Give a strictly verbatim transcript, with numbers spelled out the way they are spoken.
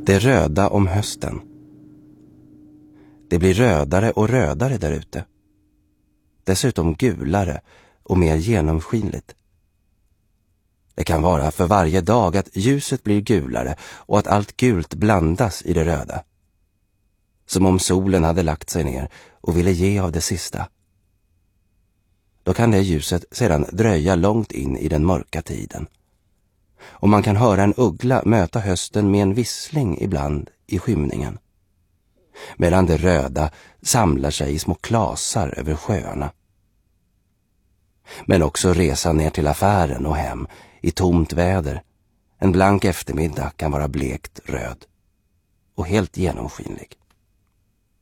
Det röda om hösten. Det blir rödare och rödare där ute. Dessutom gulare och mer genomskinligt. Det kan vara för varje dag att ljuset blir gulare och att allt gult blandas i det röda. Som om solen hade lagt sig ner och ville ge av det sista. Då kan det ljuset sedan dröja långt in i den mörka tiden. Och man kan höra en uggla möta hösten med en vissling ibland i skymningen. Medan det röda samlar sig i små klasar över sjöarna. Men också resa ner till affären och hem i tomt väder. En blank eftermiddag kan vara blekt röd och helt genomskinlig.